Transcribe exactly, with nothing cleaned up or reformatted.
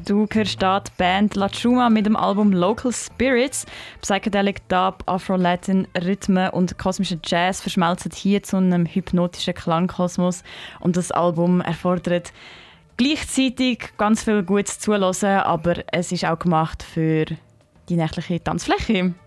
Du hörst da die Band La Chuma mit dem Album Local Spirits. Psychedelic Dub, Afro-Latin, Rhythmen und kosmischer Jazz verschmelzen hier zu einem hypnotischen Klangkosmos. Und das Album erfordert gleichzeitig ganz viel Gutes zuhören, aber es ist auch gemacht für die nächtliche Tanzfläche.